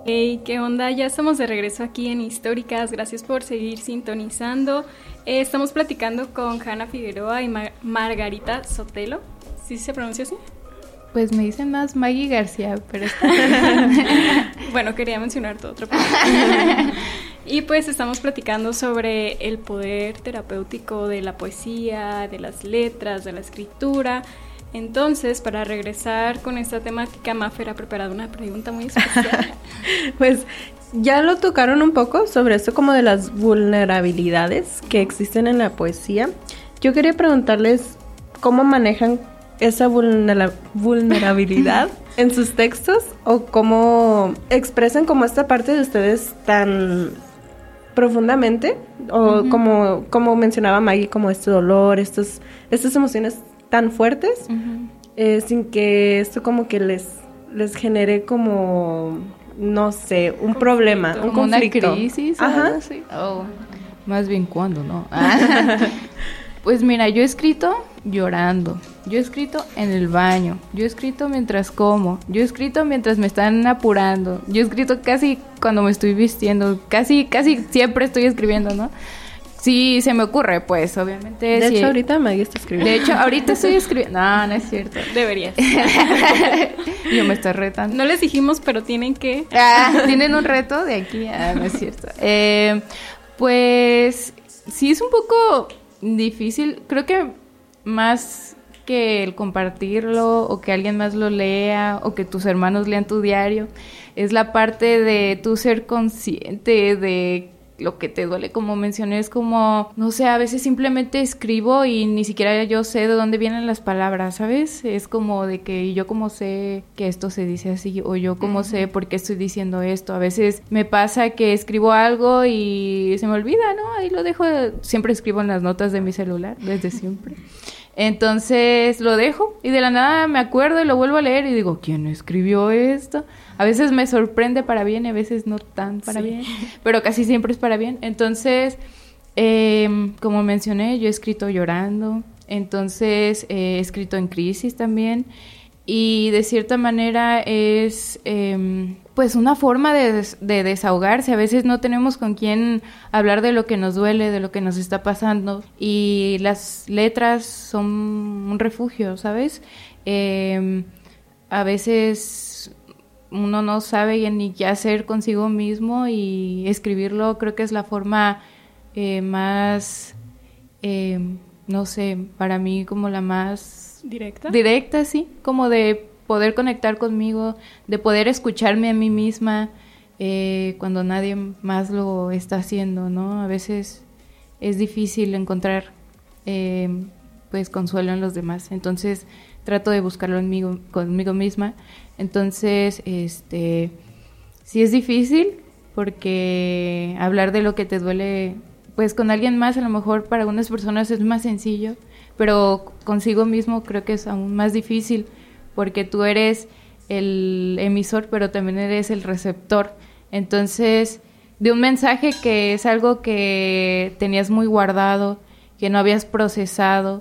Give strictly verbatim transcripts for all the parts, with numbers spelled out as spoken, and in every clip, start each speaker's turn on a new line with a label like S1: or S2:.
S1: Hey, ¿qué onda? Ya estamos de regreso aquí en Históricas. Gracias por seguir sintonizando. Eh, estamos platicando con Hanna Figueroa y Mar- Margarita Sotelo. ¿Sí se pronuncia así?
S2: Pues me dicen más Maggie García, pero está...
S1: Bueno, quería mencionar todo otro. Y pues estamos platicando sobre el poder terapéutico de la poesía, de las letras, de la escritura. Entonces, para regresar con esta temática, Mafer ha preparado una pregunta muy especial.
S3: Pues ya lo tocaron un poco sobre esto como de las vulnerabilidades que existen en la poesía. Yo quería preguntarles cómo manejan esa vulnera- vulnerabilidad en sus textos o cómo expresan como esta parte de ustedes tan profundamente o uh-huh. como, como mencionaba Maggie, como este dolor, estos, estas emociones tan fuertes, uh-huh. eh, sin que esto como que les, les genere como, no sé, un conflicto, problema, un
S2: como
S3: conflicto.
S2: Una crisis, ajá, sí. Oh, más bien cuando, ¿no? Pues mira, yo he escrito llorando, yo he escrito en el baño, yo he escrito mientras como, yo he escrito mientras me están apurando, yo he escrito casi cuando me estoy vistiendo, casi, casi siempre estoy escribiendo, ¿no? Sí, se me ocurre, pues, obviamente.
S3: De
S2: sí.
S3: hecho, ahorita Maggie está escribiendo.
S2: De hecho, ahorita estoy escribiendo. No, no es cierto.
S1: Deberías.
S2: Yo me estoy retando.
S1: No les dijimos, pero tienen que...
S2: Ah, tienen un reto de aquí. Ah, no es cierto. Eh, pues, sí es un poco difícil. Creo que más que el compartirlo o que alguien más lo lea o que tus hermanos lean tu diario, es la parte de tú ser consciente de lo que te duele, como mencioné, es como, no sé, a veces simplemente escribo y ni siquiera yo sé de dónde vienen las palabras, ¿sabes? Es como de que yo como sé que esto se dice así, o yo como uh-huh. sé por qué estoy diciendo esto. A veces me pasa que escribo algo y se me olvida, ¿no? Ahí lo dejo, siempre escribo en las notas de mi celular, desde siempre. Entonces lo dejo y de la nada me acuerdo y lo vuelvo a leer y digo, ¿quién escribió esto? A veces me sorprende para bien y a veces no tan para sí. bien, pero casi siempre es para bien. Entonces, eh, como mencioné, yo he escrito llorando, entonces eh, he escrito en crisis también y de cierta manera es eh, pues una forma de, des- de desahogarse. A veces no tenemos con quién hablar de lo que nos duele, de lo que nos está pasando y las letras son un refugio, ¿sabes? Eh, a veces uno no sabe ni qué hacer consigo mismo y escribirlo creo que es la forma eh, más, eh, no sé, para mí como la más...
S1: ¿Directa?
S2: Directa, sí, como de poder conectar conmigo, de poder escucharme a mí misma eh, cuando nadie más lo está haciendo, ¿no? A veces es difícil encontrar eh, pues consuelo en los demás, entonces trato de buscarlo en mí, conmigo misma. Entonces, este, sí es difícil porque hablar de lo que te duele, pues con alguien más a lo mejor para algunas personas es más sencillo, pero consigo mismo creo que es aún más difícil porque tú eres el emisor, pero también eres el receptor. Entonces, de un mensaje que es algo que tenías muy guardado, que no habías procesado,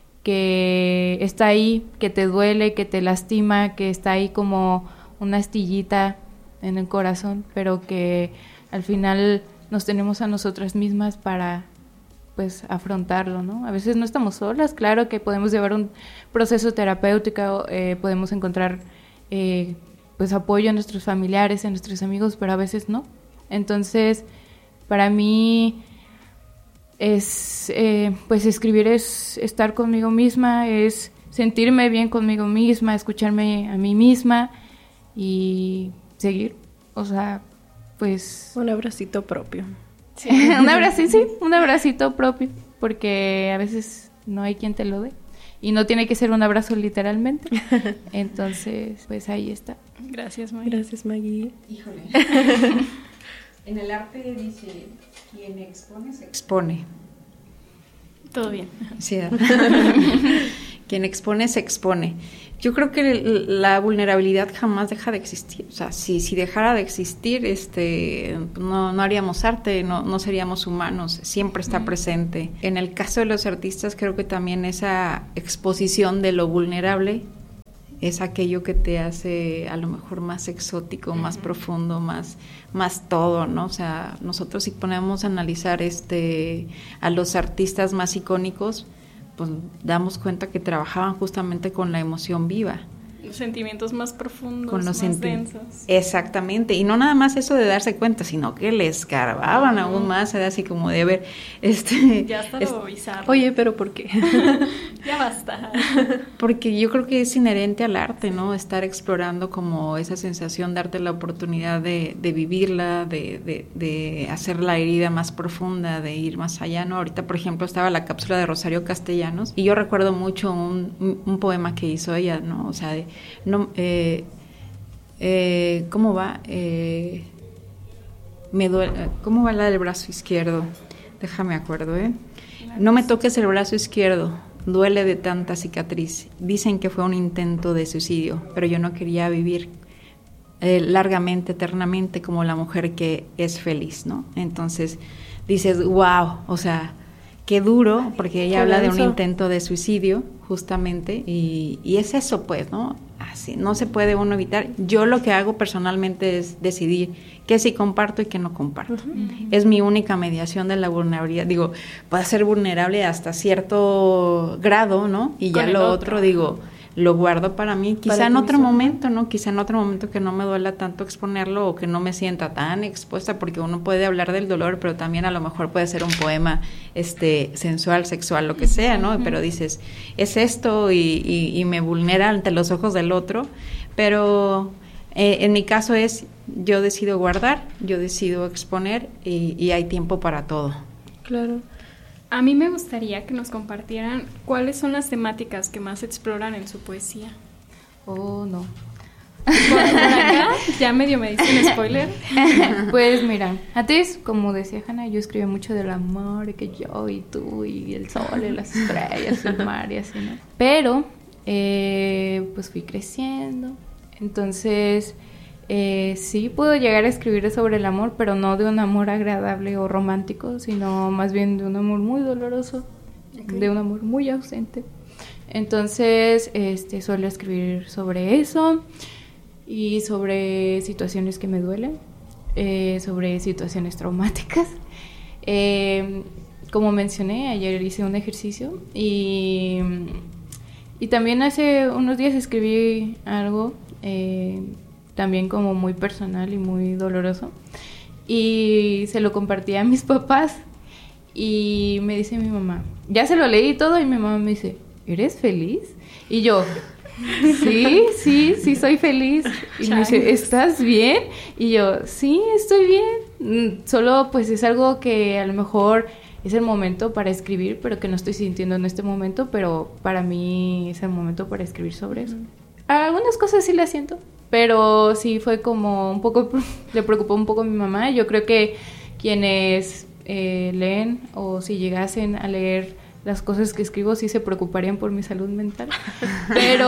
S2: que está ahí, que te duele, que te lastima, que está ahí como una astillita en el corazón, pero que al final nos tenemos a nosotras mismas para pues afrontarlo, ¿no? A veces no estamos solas, claro que podemos llevar un proceso terapéutico, eh, podemos encontrar eh, pues apoyo en nuestros familiares, en nuestros amigos, pero a veces no. Entonces, para mí es, eh, pues escribir es estar conmigo misma, es sentirme bien conmigo misma, escucharme a mí misma y seguir, o sea, pues...
S3: Un abracito propio.
S2: Sí. un abracito, sí, un abracito propio, porque a veces no hay quien te lo dé y no tiene que ser un abrazo literalmente. Entonces, pues ahí está.
S1: Gracias, Maggie.
S3: Gracias, Maggie.
S4: Híjole. En el arte dice, quien expone, se expone.
S1: Todo bien.
S4: Sí. Quien expone, se expone. Yo creo que la vulnerabilidad jamás deja de existir. O sea, si, si dejara de existir, este, no, no haríamos arte, no, no seríamos humanos. Siempre está presente. En el caso de los artistas, creo que también esa exposición de lo vulnerable es aquello que te hace a lo mejor más exótico, uh-huh. más profundo, más, más todo, ¿no? O sea, nosotros si ponemos a analizar este a los artistas más icónicos, pues damos cuenta que trabajaban justamente con la emoción viva.
S1: Los sentimientos más profundos,
S4: con los
S1: más
S4: senti-
S1: densos.
S4: Exactamente, y no nada más eso de darse cuenta, sino que le escarbaban uh-huh. aún más, era así como de, a ver, este...
S1: Ya está lo bizarro.
S3: Oye, ¿pero por qué?
S1: Ya basta.
S4: Porque yo creo que es inherente al arte, ¿no? Estar explorando como esa sensación, darte la oportunidad de, de vivirla, de, de, de hacer la herida más profunda, de ir más allá, ¿no? Ahorita, por ejemplo, estaba la cápsula de Rosario Castellanos, y yo recuerdo mucho un, un, un poema que hizo ella, ¿no? O sea, de... No, eh, eh, ¿cómo va? Eh, me duele, ¿cómo va la del brazo izquierdo? Déjame acuerdo, ¿eh? No me toques el brazo izquierdo, duele de tanta cicatriz. Dicen que fue un intento de suicidio, pero yo no quería vivir eh, largamente, eternamente, como la mujer que es feliz, ¿no? Entonces dices, wow, o sea, qué duro, porque ella habla de un intento de suicidio, justamente, y, y es eso, pues, ¿no? Así, no se puede uno evitar. Yo lo que hago personalmente es decidir qué sí comparto y qué no comparto. Uh-huh. Es mi única mediación de la vulnerabilidad. Digo, puede ser vulnerable hasta cierto grado, ¿no? Y ya lo otro, otro, digo, lo guardo para mí, quizá para en otro mismo. momento, ¿no? Quizá en otro momento que no me duela tanto exponerlo o que no me sienta tan expuesta, porque uno puede hablar del dolor, pero también a lo mejor puede ser un poema este sensual, sexual, lo que sea, ¿no? Uh-huh. Pero dices, es esto y, y, y me vulnera ante los ojos del otro, pero eh, en mi caso es, yo decido guardar, yo decido exponer y, y hay tiempo para todo.
S3: Claro.
S1: A mí me gustaría que nos compartieran cuáles son las temáticas que más exploran en su poesía.
S2: Oh, no.
S1: Por, por acá, ya medio me dicen spoiler.
S2: Pues mira, antes, como decía Hanna, yo escribía mucho del amor, que yo y tú y el sol y las estrellas y el mar y así, ¿no? Pero, eh, pues fui creciendo, entonces... Eh, sí puedo llegar a escribir sobre el amor, pero no de un amor agradable o romántico, sino más bien de un amor muy doloroso, okay. de un amor muy ausente. Entonces, este, suelo escribir sobre eso y sobre situaciones que me duelen, eh, sobre situaciones traumáticas. Eh, como mencioné, ayer hice un ejercicio y, y también hace unos días escribí algo eh, también como muy personal y muy doloroso, y se lo compartí a mis papás y me dice mi mamá, ya se lo leí todo, y mi mamá me dice, ¿eres feliz? Y yo, sí, sí, sí soy feliz. Y me dice, ¿estás bien? Y yo, sí, estoy bien, solo pues es algo que a lo mejor es el momento para escribir, pero que no estoy sintiendo en este momento, pero para mí es el momento para escribir sobre eso. Algunas cosas sí las siento, pero sí fue como un poco, le preocupó un poco a mi mamá. Yo creo que quienes eh, leen, o si llegasen a leer las cosas que escribo, sí se preocuparían por mi salud mental. Pero,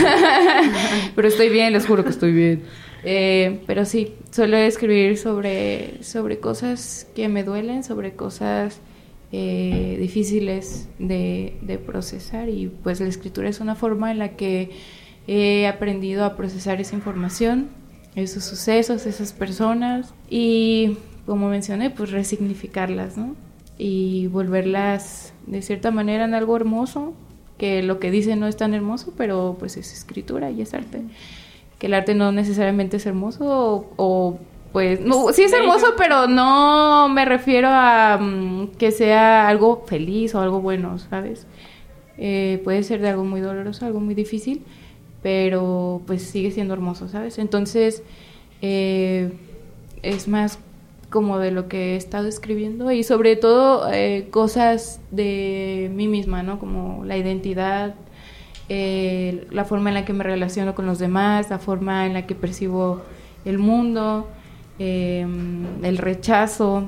S2: pero estoy bien, les juro que estoy bien. Eh, pero sí, suelo escribir sobre, sobre cosas que me duelen, sobre cosas eh, difíciles de, de procesar, y pues la escritura es una forma en la que he aprendido a procesar esa información, esos sucesos, esas personas, y como mencioné, pues resignificarlas, ¿no? Y volverlas de cierta manera en algo hermoso, que lo que dice no es tan hermoso, pero pues es escritura y es arte. Que el arte no necesariamente es hermoso, o, o pues, no, sí es hermoso, pero no me refiero a um, que sea algo feliz o algo bueno, ¿sabes? Eh, puede ser de algo muy doloroso, algo muy difícil, pero pues sigue siendo hermoso, ¿sabes? Entonces, eh, es más como de lo que he estado escribiendo, y sobre todo eh, cosas de mí misma, ¿no? Como la identidad, eh, la forma en la que me relaciono con los demás, la forma en la que percibo el mundo, eh, el rechazo,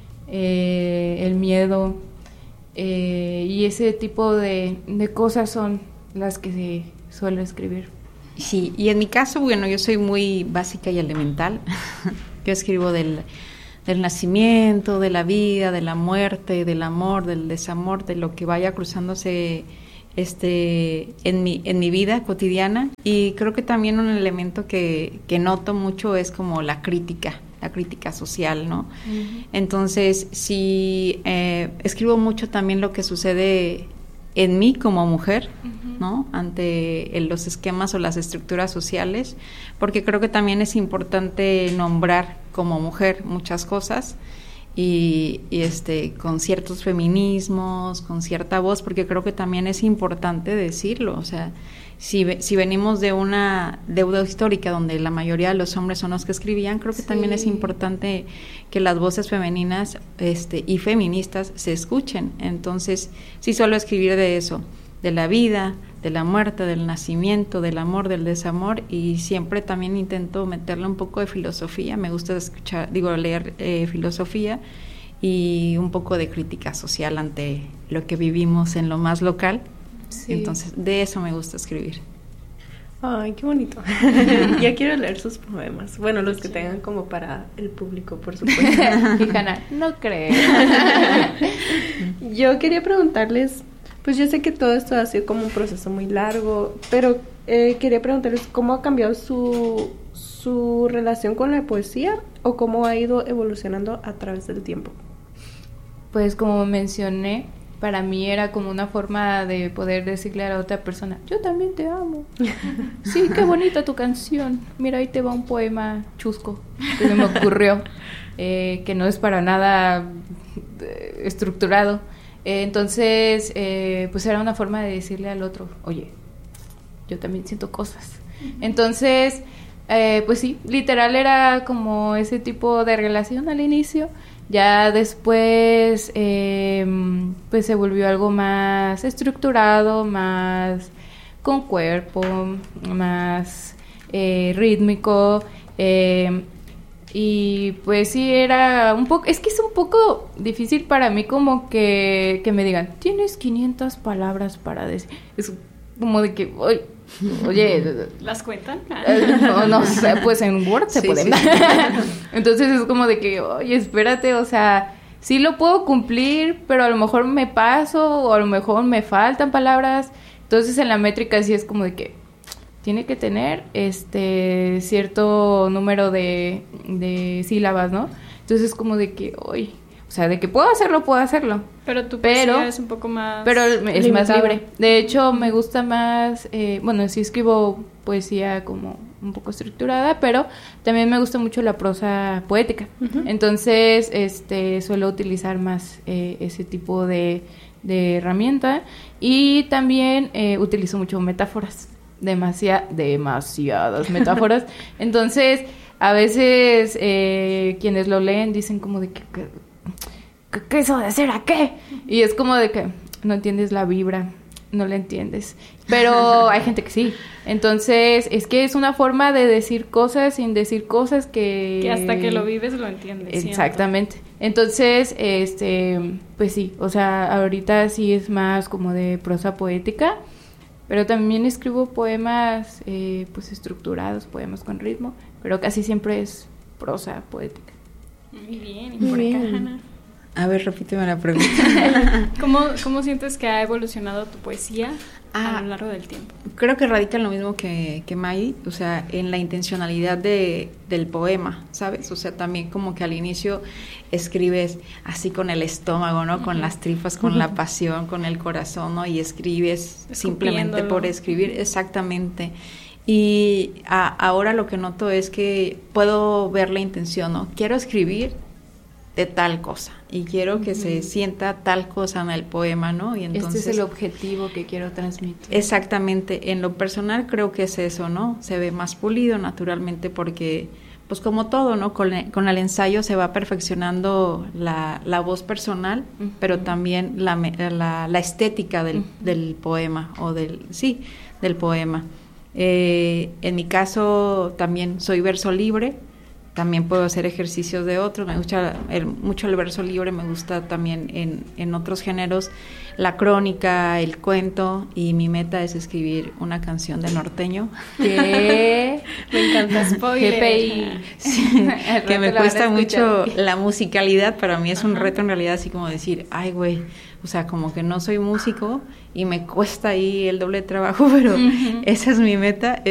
S2: eh, el miedo, eh, y ese tipo de, de cosas son las que se suelo escribir.
S4: Sí, y en mi caso, bueno, yo soy muy básica y elemental. Yo escribo del, del nacimiento, de la vida, de la muerte, del amor, del desamor, de lo que vaya cruzándose este, en mi, en mi vida cotidiana. Y creo que también un elemento que, que noto mucho es como la crítica, la crítica social, ¿no? Uh-huh. Entonces, sí, eh, escribo mucho también lo que sucede en mí como mujer, uh-huh. ¿no? Ante los esquemas o las estructuras sociales, porque creo que también es importante nombrar como mujer muchas cosas y, y este con ciertos feminismos, con cierta voz, porque creo que también es importante decirlo, o sea, si, si venimos de una deuda histórica donde la mayoría de los hombres son los que escribían, creo que sí. también es importante que las voces femeninas este, y feministas se escuchen. Entonces, sí suelo escribir de eso, de la vida, de la muerte, del nacimiento, del amor, del desamor, y siempre también intento meterle un poco de filosofía. Me gusta escuchar, digo, leer eh, filosofía y un poco de crítica social ante lo que vivimos en lo más local. Sí. Entonces, de eso me gusta escribir.
S3: Ay, qué bonito. Ya quiero leer sus poemas. Bueno, los que tengan como para el público, por supuesto.
S2: Y Hanna, no creo.
S3: Yo quería preguntarles, pues yo sé que todo esto ha sido como un proceso muy largo, pero eh, quería preguntarles cómo ha cambiado su, su relación con la poesía o cómo ha ido evolucionando a través del tiempo.
S2: Pues como mencioné, para mí era como una forma de poder decirle a la otra persona, yo también te amo. Sí, qué bonita tu canción. Mira, ahí te va un poema chusco que se me ocurrió, eh, que no es para nada eh, estructurado. Eh, entonces, eh, pues era una forma de decirle al otro, oye, yo también siento cosas. Entonces, eh, pues sí, literal era como ese tipo de relación al inicio. Ya después, eh, pues se volvió algo más estructurado, más con cuerpo, más eh, rítmico, eh, y pues sí era un poco, es que es un poco difícil para mí como que, que me digan, tienes quinientas palabras para decir, es como de que, oye, Oye,
S1: ¿las cuentan?
S2: No, no sé, pues en Word se sí, pueden. Sí. Entonces es como de que, oye, espérate, o sea, sí lo puedo cumplir, pero a lo mejor me paso o a lo mejor me faltan palabras. Entonces en la métrica sí es como de que tiene que tener este cierto número de, de sílabas, ¿no? Entonces es como de que, oye, o sea, de que puedo hacerlo, puedo hacerlo.
S1: Pero tu poesía pero, es un poco más...
S2: Pero es limitado. Más libre. De hecho, me gusta más... Eh, bueno, sí escribo poesía como un poco estructurada, pero también me gusta mucho la prosa poética. Uh-huh. Entonces, este, suelo utilizar más eh, ese tipo de, de herramienta. Y también eh, utilizo mucho metáforas. Demasiadas, demasiadas metáforas. Entonces, a veces eh, quienes lo leen dicen como de que... que ¿Qué, ¿Qué eso de ser a qué? Y es como de que no entiendes la vibra, no la entiendes. Pero hay gente que sí. Entonces, es que es una forma de decir cosas sin decir cosas que...
S1: Que hasta que lo vives lo entiendes.
S2: Exactamente. Siento. Entonces, este, pues sí, o sea, ahorita sí es más como de prosa poética, pero también escribo poemas, eh, pues estructurados, poemas con ritmo, pero casi siempre es prosa poética.
S1: Muy bien, y por acá, Hanna.
S4: A ver, repíteme la pregunta.
S1: ¿Cómo, ¿Cómo sientes que ha evolucionado tu poesía ah, a lo largo del tiempo?
S4: Creo que radica en lo mismo que, que May, o sea, en la intencionalidad de, del poema, ¿sabes? O sea, también como que al inicio escribes así con el estómago, ¿no? Uh-huh. Con las tripas, con uh-huh. la pasión, con el corazón, ¿no? Y escribes simplemente por escribir, exactamente. Y a, ahora lo que noto es que puedo ver la intención, ¿no? Quiero escribir de tal cosa y quiero que uh-huh. se sienta tal cosa en el poema, ¿no? Y entonces
S2: este es el objetivo que quiero transmitir.
S4: Exactamente, en lo personal creo que es eso, ¿no? Se ve más pulido naturalmente porque, pues como todo, ¿no? Con, con el ensayo se va perfeccionando la, la voz personal, uh-huh. pero también la, la, la estética del, uh-huh. del poema o del, sí, del poema. Eh, en mi caso también soy verso libre. También puedo hacer ejercicios de otros, me gusta el, mucho el verso libre, me gusta también en, en otros géneros la crónica, el cuento, y mi meta es escribir una canción de norteño.
S2: ¿Qué? Me encanta, spoiler. G P I.
S4: Sí, que me cuesta mucho la musicalidad, para mí es Ajá. un reto en realidad, así como decir, ay güey, O sea, como que no soy músico y me cuesta ahí el doble de trabajo, pero uh-huh. esa es mi meta.